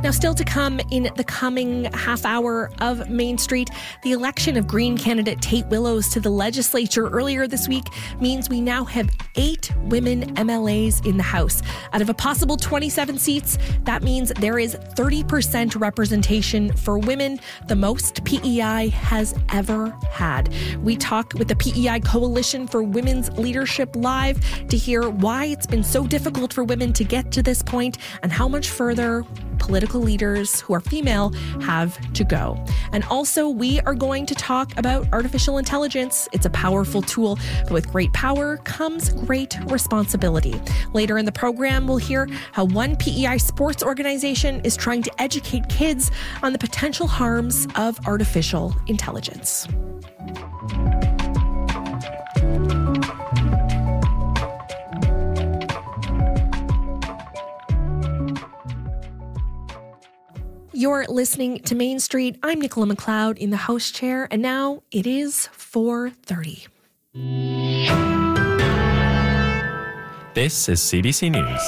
Now, still to come in the coming half hour of Main Street, the election of Green candidate Tate Willows to the legislature earlier this week means we now have 8 women MLAs in the House. Out of a possible 27 seats, that means there is 30% representation for women, the most PEI has ever had. We talk with the PEI Coalition for Women's Leadership live to hear why it's been so difficult for women to get to this point and how much further political leaders who are female have to go. And also, we are going to talk about artificial intelligence. It's a powerful tool, but with great power comes great responsibility. Later in the program, we'll hear how one PEI sports organization is trying to educate kids on the potential harms of artificial intelligence. You're listening to Main Street. I'm Nicola McLeod in the host chair, and now it is 4:30. This is CBC News.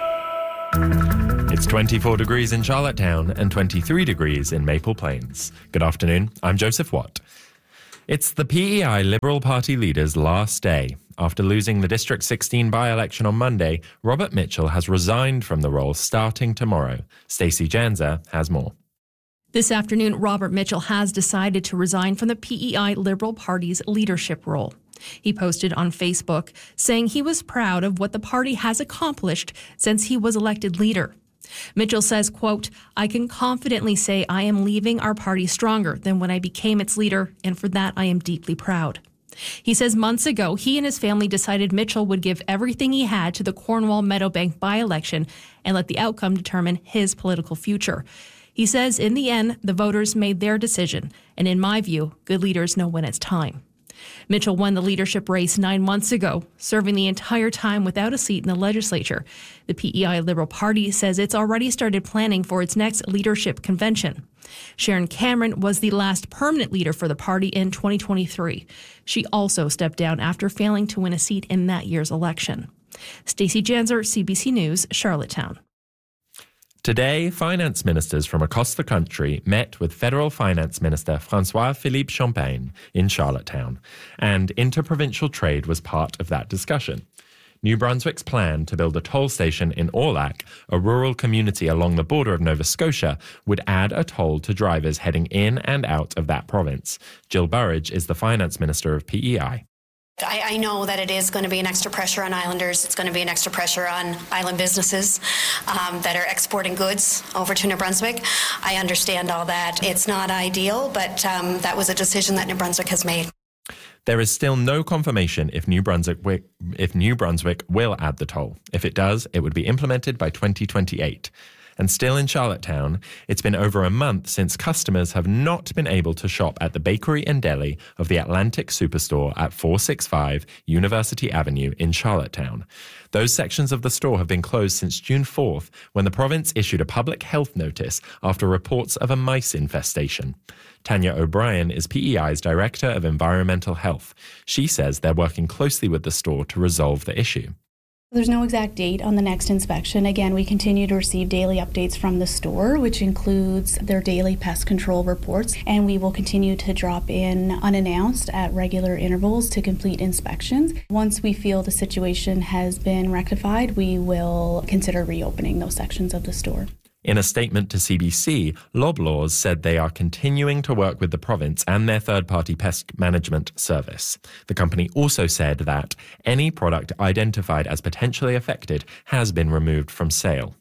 It's 24 degrees in Charlottetown and 23 degrees in Maple Plains. Good afternoon, I'm Joseph Watt. It's the PEI Liberal Party leader's last day. After losing the District 16 by-election on Monday, Robert Mitchell has resigned from the role starting tomorrow. Stacey Janza has more. This afternoon, Robert Mitchell has decided to resign from the PEI Liberal Party's leadership role. He posted on Facebook saying he was proud of what the party has accomplished since he was elected leader. Mitchell says, quote, "I can confidently say I am leaving our party stronger than when I became its leader, and for that I am deeply proud." He says months ago, he and his family decided Mitchell would give everything he had to the Cornwall Meadowbank by-election and let the outcome determine his political future. He says in the end, the voters made their decision, and in my view, good leaders know when it's time. Mitchell won the leadership race 9 months ago, serving the entire time without a seat in the legislature. The PEI Liberal Party says it's already started planning for its next leadership convention. Sharon Cameron was the last permanent leader for the party in 2023. She also stepped down after failing to win a seat in that year's election. Stacey Janzer, CBC News, Charlottetown. Today, finance ministers from across the country met with Federal Finance Minister François-Philippe Champagne in Charlottetown, and interprovincial trade was part of that discussion. New Brunswick's plan to build a toll station in Orlac, a rural community along the border of Nova Scotia, would add a toll to drivers heading in and out of that province. Jill Burridge is the Finance Minister of PEI. I know that it is going to be an extra pressure on islanders. It's going to be an extra pressure on island businesses that are exporting goods over to New Brunswick. I understand all that. It's not ideal, but that was a decision that New Brunswick has made. There is still no confirmation if New Brunswick will add the toll. If it does, it would be implemented by 2028. And still in Charlottetown, it's been over a month since customers have not been able to shop at the bakery and deli of the Atlantic Superstore at 465 University Avenue in Charlottetown. Those sections of the store have been closed since June 4th, when the province issued a public health notice after reports of a mice infestation. Tanya O'Brien is PEI's Director of Environmental Health. She says they're working closely with the store to resolve the issue. There's no exact date on the next inspection. Again, we continue to receive daily updates from the store, which includes their daily pest control reports, and we will continue to drop in unannounced at regular intervals to complete inspections. Once we feel the situation has been rectified, we will consider reopening those sections of the store. In a statement to CBC, Loblaws said they are continuing to work with the province and their third-party pest management service. The company also said that any product identified as potentially affected has been removed from sale.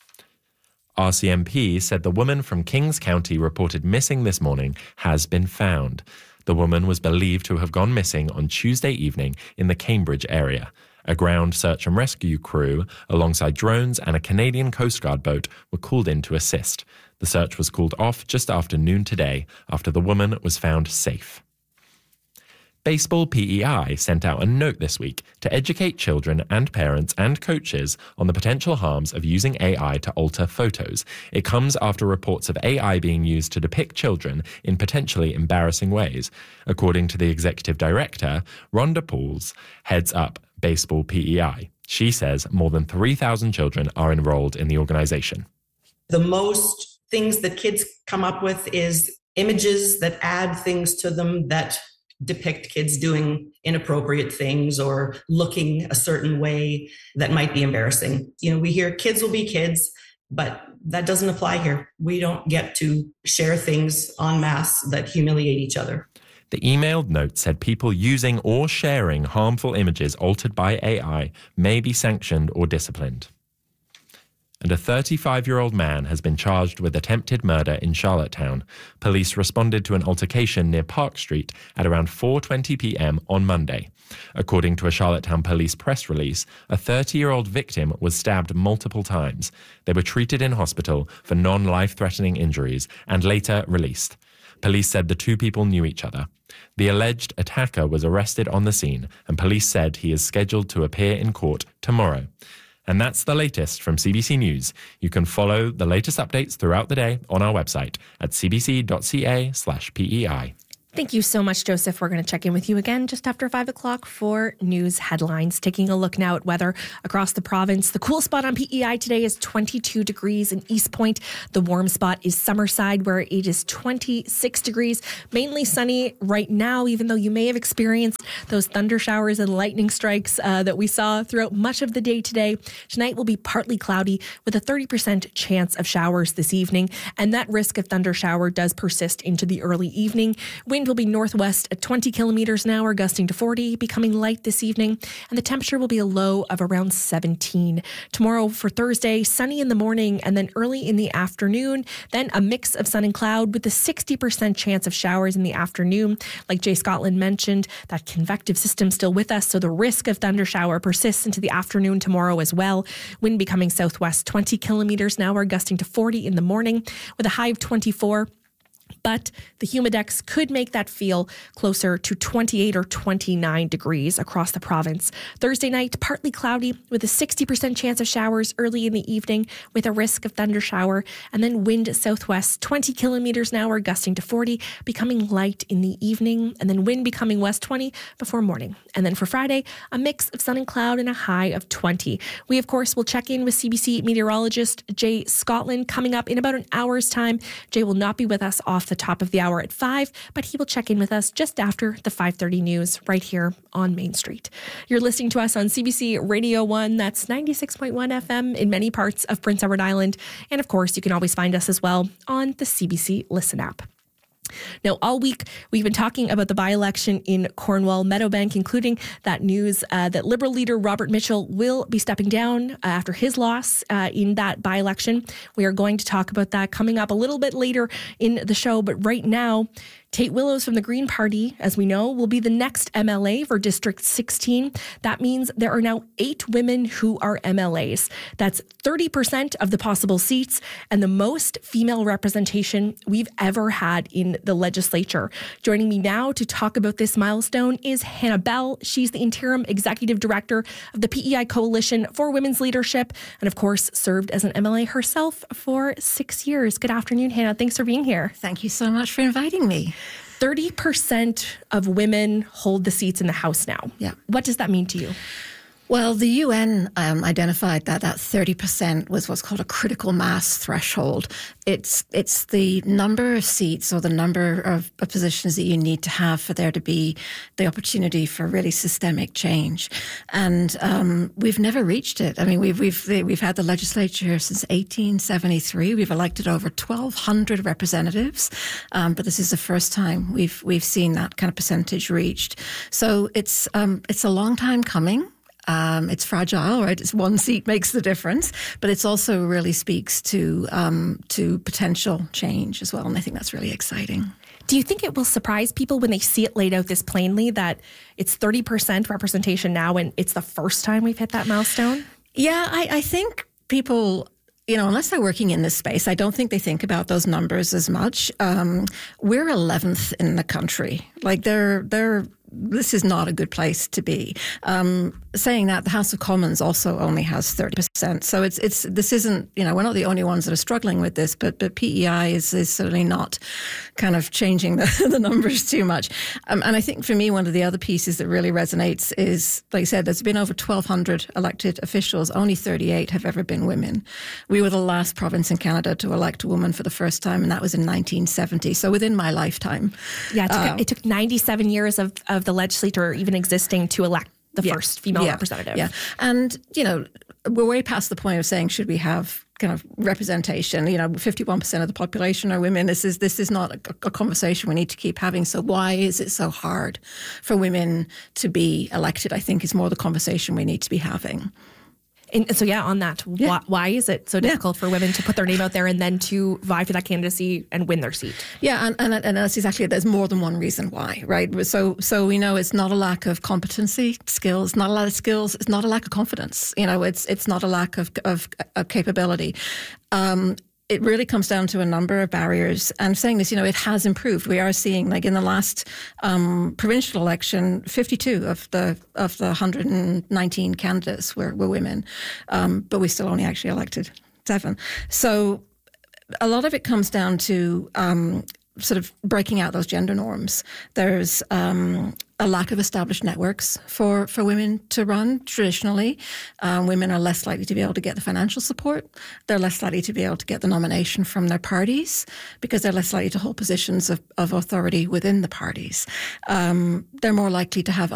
RCMP said the woman from Kings County reported missing this morning has been found. The woman was believed to have gone missing on Tuesday evening in the Cambridge area. A ground search and rescue crew, alongside drones and a Canadian Coast Guard boat, were called in to assist. The search was called off just after noon today, after the woman was found safe. Baseball PEI sent out a note this week to educate children and parents and coaches on the potential harms of using AI to alter photos. It comes after reports of AI being used to depict children in potentially embarrassing ways. According to the executive director, Rhonda Pauls heads up Baseball PEI. She says more than 3,000 children are enrolled in the organisation. The most things that kids come up with is images that add things to them that depict kids doing inappropriate things or looking a certain way that might be embarrassing. We hear kids will be kids, but that doesn't apply here. We don't get to share things en masse that humiliate each other. The emailed note said people using or sharing harmful images altered by AI may be sanctioned or disciplined. And a 35-year-old man has been charged with attempted murder in Charlottetown. Police responded to an altercation near Park Street at around 4:20 p.m. on Monday. According to a Charlottetown police press release, a 30-year-old victim was stabbed multiple times. They were treated in hospital for non-life-threatening injuries and later released. Police said the two people knew each other. The alleged attacker was arrested on the scene, and police said he is scheduled to appear in court tomorrow. And that's the latest from CBC News. You can follow the latest updates throughout the day on our website at cbc.ca/PEI. Thank you so much, Joseph. We're going to check in with you again just after 5 o'clock for news headlines. Taking a look now at weather across the province. The cool spot on PEI today is 22 degrees in East Point. The warm spot is Summerside, where it is 26 degrees. Mainly sunny right now, even though you may have experienced those thunder showers and lightning strikes that we saw throughout much of the day today. Tonight will be partly cloudy with a 30% chance of showers this evening. And that risk of thunder shower does persist into the early evening. Wind will be northwest at 20 kilometers an hour, gusting to 40, becoming light this evening, and the temperature will be a low of around 17. Tomorrow for Thursday, sunny in the morning and then early in the afternoon, then a mix of sun and cloud with a 60% chance of showers in the afternoon. Like Jay Scotland mentioned, that convective system still with us, so the risk of thunder shower persists into the afternoon tomorrow as well. Wind becoming southwest 20 kilometers an hour, gusting to 40 in the morning with a high of 24. But the humidex could make that feel closer to 28 or 29 degrees across the province. Thursday night, partly cloudy with a 60% chance of showers early in the evening with a risk of thunder shower. And then wind southwest 20 kilometers an hour, gusting to 40, becoming light in the evening. And then wind becoming west 20 before morning. And then for Friday, a mix of sun and cloud and a high of 20. We, of course, will check in with CBC meteorologist Jay Scotland coming up in about an hour's time. Jay will not be with us off the top of the hour at 5, but he will check in with us just after the 5:30 news right here on Main Street. You're listening to us on CBC Radio 1. That's 96.1 FM in many parts of Prince Edward Island. And of course, you can always find us as well on the CBC Listen app. Now, all week, we've been talking about the by-election in Cornwall Meadowbank, including that news that Liberal leader Robert Mitchell will be stepping down after his loss in that by-election. We are going to talk about that coming up a little bit later in the show. But right now, Tate Willows from the Green Party, as we know, will be the next MLA for District 16. That means there are now 8 women who are MLAs. That's 30% of the possible seats and the most female representation we've ever had in the legislature. Joining me now to talk about this milestone is Hannah Bell. She's the interim executive director of the PEI Coalition for Women's Leadership and, of course, served as an MLA herself for 6 years. Good afternoon, Hannah. Thanks for being here. Thank you so much for inviting me. 30% of women hold the seats in the House now. Yeah. What does that mean to you? Well, the UN identified that 30% was what's called a critical mass threshold. It's the number of seats or the number of positions that you need to have for there to be the opportunity for really systemic change. And we've never reached it. I mean, we've had the legislature since 1873. We've elected over 1,200 representatives, but this is the first time we've seen that kind of percentage reached. So it's a long time coming. It's fragile, right? It's one seat makes the difference, but it's also really speaks to potential change as well. And I think that's really exciting. Do you think it will surprise people when they see it laid out this plainly that it's 30% representation now and it's the first time we've hit that milestone? Yeah, I think people, unless they're working in this space, I don't think they think about those numbers as much. We're 11th in the country. Like there this is not a good place to be. Saying that, the House of Commons also only has 30%. So this isn't, we're not the only ones that are struggling with this, but PEI is certainly not kind of changing the numbers too much. And I think for me, one of the other pieces that really resonates is, like I said, there's been over 1,200 elected officials. Only 38 have ever been women. We were the last province in Canada to elect a woman for the first time, and that was in 1970. So within my lifetime. Yeah, it took 97 years of the legislature even existing to elect the first female representative. Yeah. And, we're way past the point of saying, should we have kind of representation? 51% of the population are women. This is not a conversation we need to keep having. So why is it so hard for women to be elected? I think is more the conversation we need to be having. And so, on that, why is it so difficult for women to put their name out there and then to vie for that candidacy and win their seat? Yeah, and that's exactly it. There's more than one reason why, right? So we know it's not a lack of competency, skills, not a lot of skills. It's not a lack of confidence. It's not a lack of capability. It really comes down to a number of barriers. And saying this, it has improved. We are seeing, like in the last provincial election, 52 of the 119 candidates were women, but we still only actually elected 7. So a lot of it comes down to sort of breaking out those gender norms. There's a lack of established networks for women to run traditionally. Women are less likely to be able to get the financial support. They're less likely to be able to get the nomination from their parties because they're less likely to hold positions of authority within the parties. They're more likely to have